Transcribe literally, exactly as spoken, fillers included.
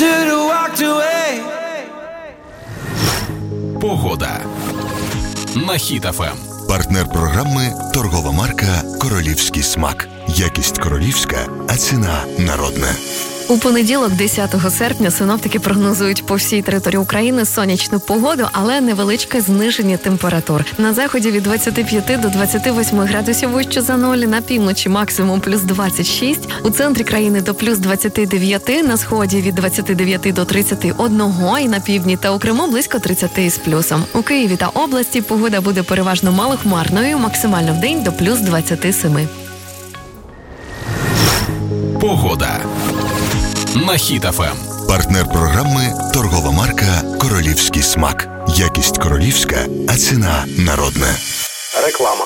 should have walked away. Погода на Хіт еф ем. Партнер програми – торгова марка «Королівський смак». Якість королівська, а ціна народна. У понеділок, десятого серпня, синоптики прогнозують по всій території України сонячну погоду, але невеличке зниження температур. На заході від двадцяти п'яти до двадцяти восьми градусів вище за нуль, на півночі максимум плюс двадцять шість, у центрі країни до плюс двадцяти дев'яти, на сході від двадцяти дев'яти до тридцяти одного і на півдні та у Криму близько тридцяти з плюсом. У Києві та області погода буде переважно малохмарною, максимально вдень до плюс двадцяти семи. Погода на Хіт еф ем. Партнер програми – торгова марка «Королівський смак». Якість королівська, а ціна народна. Реклама.